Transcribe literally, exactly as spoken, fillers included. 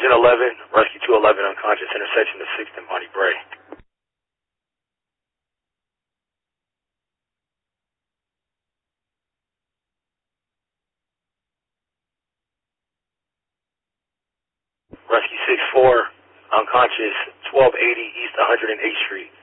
Engine eleven, Rescue two eleven unconscious, intersection of sixth and Bonnie Bray. Rescue six four, unconscious, twelve eighty East one hundred eighth Street.